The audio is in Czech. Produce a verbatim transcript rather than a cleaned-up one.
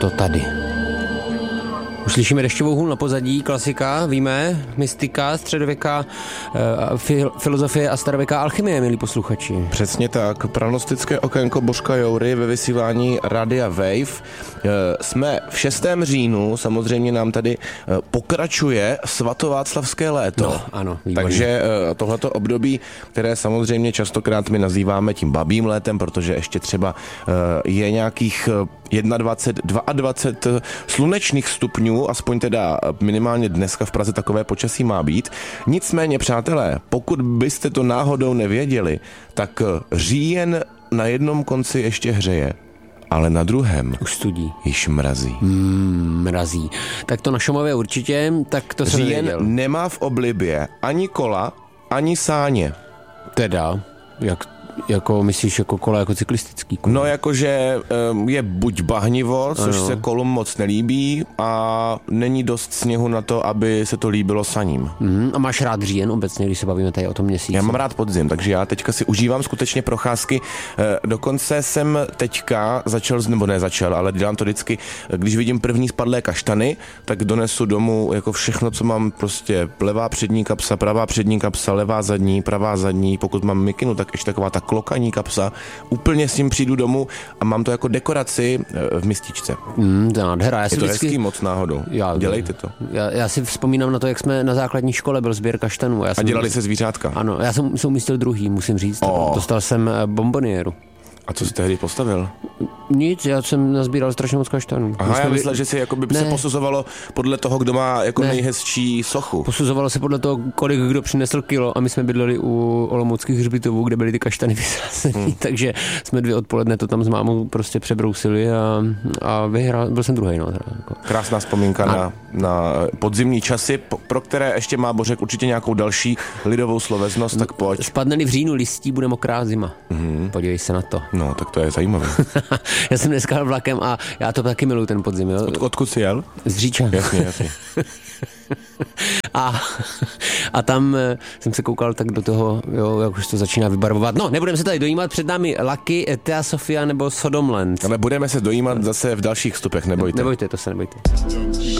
to tady. Už slyšíme dešťovou hůl na pozadí, klasika, víme, mystika, středověká e, fil, filozofie a starověká alchymie, milí posluchači. Přesně tak, prognostické okénko Božka Joury ve vysílání Radia Wave. E, jsme v šestém říjnu, samozřejmě nám tady e, pokračuje svatováclavské léto. No, ano, výborně. Takže e, tohleto období, které samozřejmě častokrát my nazýváme tím babím létem, protože ještě třeba e, je nějakých dvacet jedna, dvacet dva slunečných stupňů, aspoň teda minimálně dneska v Praze takové počasí má být. Nicméně, přátelé, pokud byste to náhodou nevěděli, tak říjen na jednom konci ještě hřeje, ale na druhém už studí. Již mrazí. Mm, mrazí. Tak to na Šumavě určitě, tak to jsem říjen nevěděl. nemá v oblibě ani kola, ani sáně. Teda, jak jako myslíš jako kola jako cyklistický kola? No jakože je buď bahnivo, což ano. se kolům moc nelíbí a není dost sněhu na to, aby se to líbilo saním. Mm, a máš rád říjen obecně, když se bavíme tady o tom měsíci? Já mám rád podzim, takže já teďka si užívám skutečně procházky. Dokonce jsem teďka začal, nebo ne začal, ale dělám to vždycky, když vidím první spadlé kaštany, tak donesu domů jako všechno, co mám, prostě levá přední kapsa, pravá přední kapsa, levá zadní, pravá zadní, pokud mám mikinu, tak ještě taková ta klokaní kapsa. Úplně s tím přijdu domů a mám to jako dekoraci v mističce. Mm, to je nádhera. Já je to vždycky... hezký moc náhodou. Já, Dělejte to. Já, já si vzpomínám na to, jak jsme na základní škole byl sběr kaštanů. Já a dělali jsem... se zvířátka? Ano, já jsem se umístil druhý, musím říct. Oh. Dostal jsem bonboniéru. A co jsi tehdy postavil? Nic, já jsem nazbíral strašně moc kaštanů. Aha, já myslel, že si jako by se posuzovalo podle toho, kdo má jako ne. nejhezčí sochu. Posuzovalo se podle toho, kolik kdo přinesl kilo, a my jsme bydleli u olomouckých hřbitovů, kde byly ty kaštany vysázený, hmm. takže jsme dvě odpoledne to tam s mámou prostě přebrousili a, a vyhrál, byl jsem druhej. No, jako. Krásná vzpomínka a... na, na podzimní časy, pro které ještě má Bořek určitě nějakou další lidovou sloveznost, tak pojď. Spadne-li v říjnu listí, bude mokrá zima. Hmm. Podívej se na to. No, tak to je zajímavé. Já jsem dneska jel vlakem a já to taky miluji, ten podzim. Jo? Od, odkud jsi jel? Z Říčan. Jasně, jasně. a, a tam jsem se koukal tak do toho, jo, jak už to začíná vybarvovat. No, nebudeme se tady dojímat, před námi Lucky, Thea Sofia nebo Sodomland. Ale budeme se dojímat zase v dalších vstupech, nebojte. Nebojte, to se nebojte.